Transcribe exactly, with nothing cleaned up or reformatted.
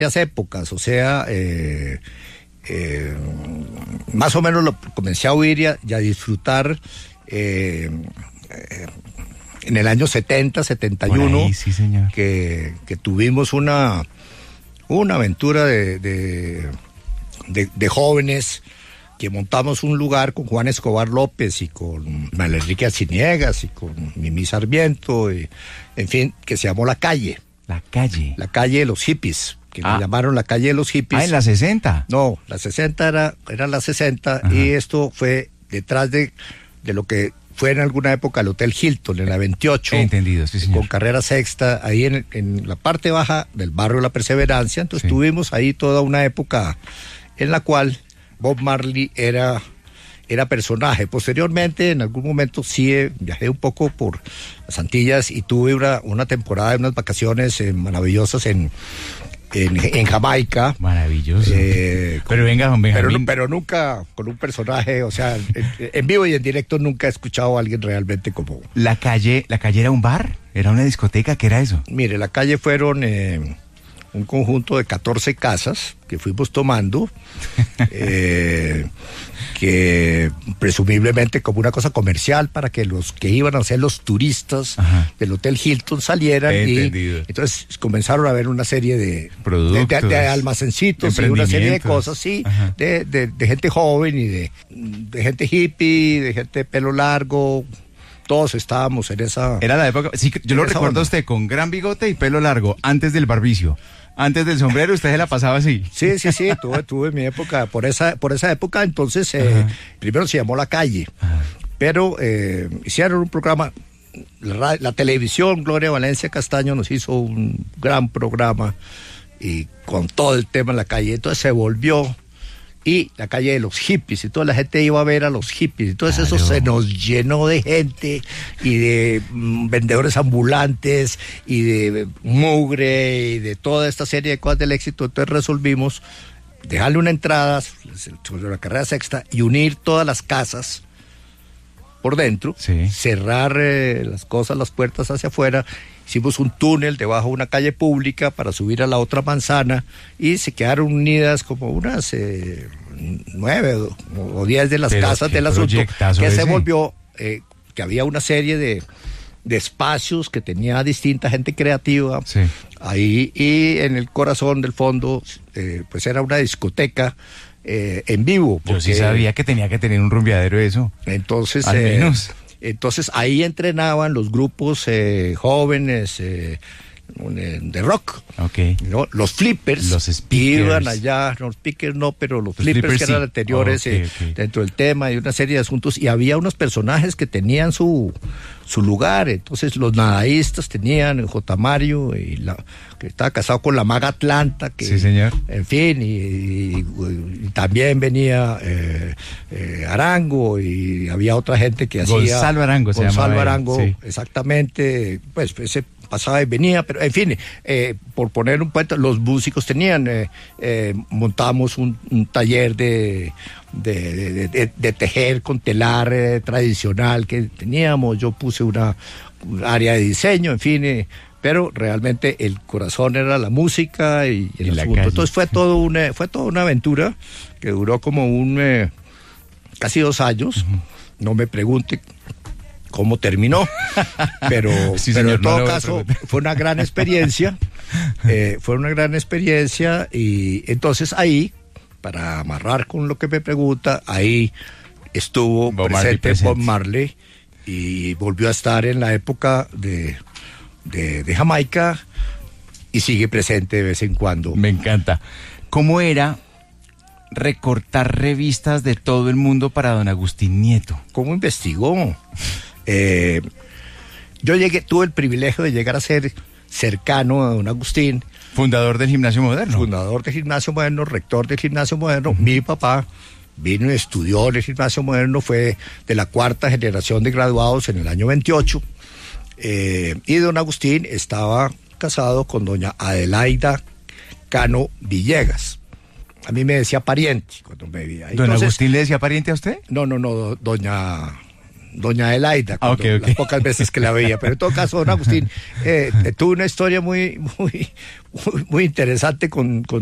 varias épocas, o sea, eh, eh, más o menos lo comencé a oír y a, y a disfrutar eh, eh, en el año setenta, setenta y uno, ahí, sí, señor. Que, que tuvimos una, una aventura de, de, de, de jóvenes, que montamos un lugar con Juan Escobar López y con Manuel Enrique Arciniegas y con Mimi Sarmiento, y, en fin, que se llamó La Calle. La Calle. La Calle de los Hippies, que Ah. le llamaron La Calle de los Hippies. Ah, en la sesenta. No, la sesenta era, era la sesenta. Ajá. Y esto fue detrás de, de lo que fue en alguna época el Hotel Hilton, en la veintiocho. He entendido, sí, señor. Con carrera sexta, ahí en, en la parte baja del barrio de La Perseverancia. Entonces sí. Tuvimos ahí toda una época en la cual Bob Marley era, era personaje. Posteriormente, en algún momento sí eh, viajé un poco por las Antillas y tuve una, una temporada, unas vacaciones eh, maravillosas en, en, en Jamaica. Maravilloso. Eh, pero venga, don Benjamín. Pero, pero nunca con un personaje, o sea, en, en vivo y en directo nunca he escuchado a alguien realmente como... ¿La Calle, la calle era un bar? ¿Era una discoteca? ¿Qué era eso? Mire, La Calle fueron... Eh, un conjunto de catorce casas que fuimos tomando, eh, que presumiblemente como una cosa comercial para que los que iban a ser los turistas Ajá. del Hotel Hilton salieran. He y entendido. Entonces comenzaron a ver una serie de productos, de, de, de almacencitos y una serie de cosas, sí, de, de, de gente joven y de, de gente hippie, de gente de pelo largo. Todos estábamos en esa... Era la época, sí, yo lo recuerdo a usted con gran bigote y pelo largo, antes del barbicio, antes del sombrero, usted se la pasaba así. Sí, sí, sí, tuve, tuve mi época, por esa, por esa época, entonces, eh, primero se llamó La Calle, Ajá. pero eh, hicieron un programa, la, la televisión, Gloria Valencia Castaño nos hizo un gran programa, y con todo el tema en La Calle, entonces se volvió... Y La Calle de los Hippies, y toda la gente iba a ver a los hippies, entonces claro. Eso se nos llenó de gente y de mm, vendedores ambulantes y de mugre y de toda esta serie de cosas del éxito. Entonces resolvimos dejarle una entrada sobre la carrera sexta y unir todas las casas por dentro, sí. cerrar eh, las cosas, las puertas hacia afuera. Hicimos un túnel debajo de una calle pública para subir a la otra manzana y se quedaron unidas como unas eh, nueve o, o diez de las Pero casas del asunto, que ese. se volvió, eh, que había una serie de, de espacios que tenía distinta gente creativa sí. ahí, y en el corazón del fondo eh, pues era una discoteca eh, en vivo. Porque, yo sí sabía que tenía que tener un rumbeadero eso. Entonces... Al eh, menos... Entonces ahí entrenaban los grupos eh, jóvenes eh, de rock, okay. ¿no? Los flippers, los speakers. Iban allá, los speakers no, pero los, los flippers, flippers que sí. eran anteriores okay, eh, okay. dentro del tema y una serie de asuntos, y había unos personajes que tenían su su lugar. Entonces los nadaístas tenían J. Mario, y la, que estaba casado con la maga Atlanta, que, sí, señor. En fin, y, y, y también venía eh, eh, Arango, y había otra gente que hacía... Gonzalo Arango se llamaba. Gonzalo Arango, sí. exactamente, pues ese pasaba y venía, pero en fin, eh, por poner un cuento, los músicos tenían, eh, eh, montamos un, un taller de, de, de, de, de tejer con telar eh, tradicional que teníamos, yo puse una, un área de diseño, en fin, eh, pero realmente el corazón era la música y, y el y asunto. Calle. Entonces fue todo una, fue toda una aventura que duró como un eh, casi dos años, uh-huh. No me pregunte cómo terminó, pero, sí, pero señor, en todo no caso fue una gran experiencia, eh, fue una gran experiencia, y entonces ahí, para amarrar con lo que me pregunta, ahí estuvo Bob presente, Marley presente Bob Marley, y volvió a estar en la época de, de, de Jamaica, y sigue presente de vez en cuando. Me encanta. ¿Cómo era recortar revistas de todo el mundo para don Agustín Nieto? ¿Cómo investigó? Eh, yo llegué, tuve el privilegio de llegar a ser cercano a don Agustín. Fundador del Gimnasio Moderno. Fundador del Gimnasio Moderno, rector del Gimnasio Moderno. Uh-huh. Mi papá vino y estudió en el Gimnasio Moderno, fue de la cuarta generación de graduados en el año veintiocho. Eh, y don Agustín estaba casado con doña Adelaida Cano Villegas. A mí me decía pariente cuando me veía. ¿Don Agustín le decía pariente a usted? No, no, no, doña doña Adelaida, Ah, okay, okay. las pocas veces que la veía. Pero en todo caso, don Agustín eh, tuvo una historia muy, muy, muy, muy interesante con, con